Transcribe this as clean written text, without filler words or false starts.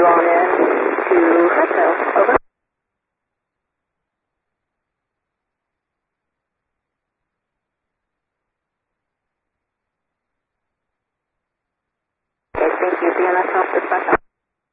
on in to Fresno. Over. Okay, thank you. DNS off dispatch.